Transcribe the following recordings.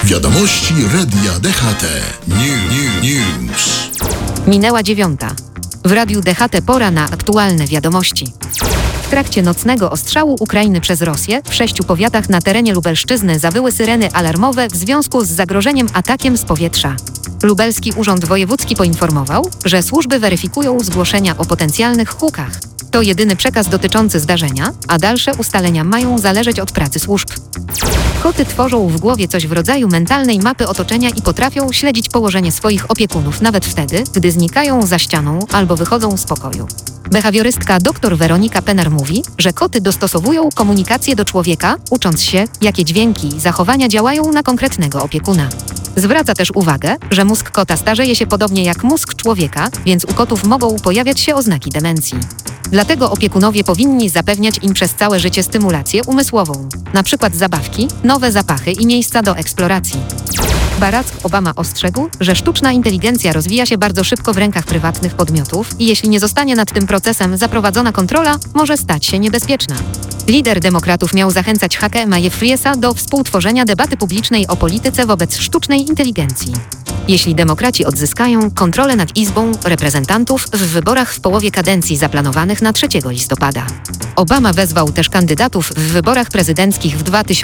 Wiadomości Radia DHT. News. Minęła 9. W Radiu DHT pora na aktualne wiadomości. W trakcie nocnego ostrzału Ukrainy przez Rosję w 6 powiatach na terenie Lubelszczyzny zawyły syreny alarmowe w związku z zagrożeniem atakiem z powietrza. Lubelski Urząd Wojewódzki poinformował, że służby weryfikują zgłoszenia o potencjalnych hukach. To jedyny przekaz dotyczący zdarzenia, a dalsze ustalenia mają zależeć od pracy służb. Koty tworzą w głowie coś w rodzaju mentalnej mapy otoczenia i potrafią śledzić położenie swoich opiekunów nawet wtedy, gdy znikają za ścianą albo wychodzą z pokoju. Behawiorystka dr Weronika Penner mówi, że koty dostosowują komunikację do człowieka, ucząc się, jakie dźwięki i zachowania działają na konkretnego opiekuna. Zwraca też uwagę, że mózg kota starzeje się podobnie jak mózg człowieka, więc u kotów mogą pojawiać się oznaki demencji. Dlatego opiekunowie powinni zapewniać im przez całe życie stymulację umysłową, np. zabawki, nowe zapachy i miejsca do eksploracji. Barack Obama ostrzegł, że sztuczna inteligencja rozwija się bardzo szybko w rękach prywatnych podmiotów i jeśli nie zostanie nad tym procesem zaprowadzona kontrola, może stać się niebezpieczna. Lider demokratów miał zachęcać Hakema Jeffriesa do współtworzenia debaty publicznej o polityce wobec sztucznej inteligencji. Jeśli demokraci odzyskają kontrolę nad Izbą Reprezentantów w wyborach w połowie kadencji zaplanowanych na 3 listopada. Obama wezwał też kandydatów w wyborach prezydenckich w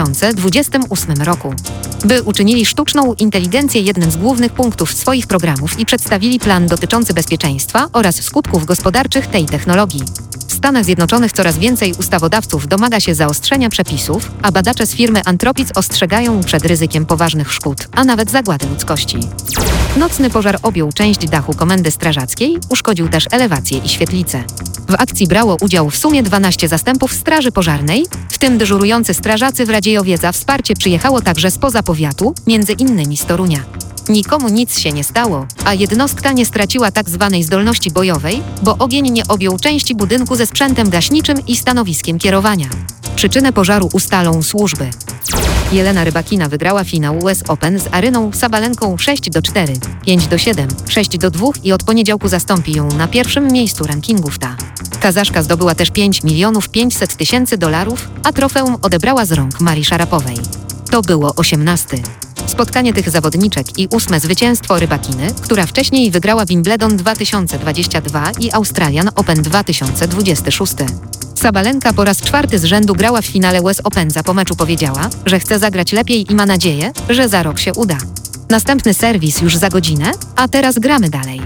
2028 roku, by uczynili sztuczną inteligencję jednym z głównych punktów swoich programów i przedstawili plan dotyczący bezpieczeństwa oraz skutków gospodarczych tej technologii. W Stanach Zjednoczonych coraz więcej ustawodawców domaga się zaostrzenia przepisów, a badacze z firmy Anthropic ostrzegają przed ryzykiem poważnych szkód, a nawet zagłady ludzkości. Nocny pożar objął część dachu komendy strażackiej, uszkodził też elewację i świetlicę. W akcji brało udział w sumie 12 zastępów straży pożarnej, w tym dyżurujący strażacy w Radziejowie. Za wsparcie przyjechało także spoza powiatu, między innymi z Torunia. Nikomu nic się nie stało, a jednostka nie straciła tzw. zdolności bojowej, bo ogień nie objął części budynku ze sprzętem gaśniczym i stanowiskiem kierowania. Przyczynę pożaru ustalą służby. Jelena Rybakina wygrała finał US Open z Aryną Sabalenką 6-4, 5-7, 6-2 i od poniedziałku zastąpi ją na pierwszym miejscu rankingu WTA. Kazaszka zdobyła też $5 500 000, a trofeum odebrała z rąk Marii Szarapowej. To było 18. spotkanie tych zawodniczek i 8. zwycięstwo Rybakiny, która wcześniej wygrała Wimbledon 2022 i Australian Open 2026. Sabalenka po raz 4 z rzędu grała w finale US Open. Po meczu powiedziała, że chce zagrać lepiej i ma nadzieję, że za rok się uda. Następny serwis już za godzinę, a teraz gramy dalej.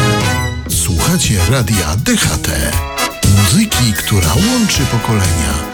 Słuchacie Radia DHT. Muzyki, która łączy pokolenia.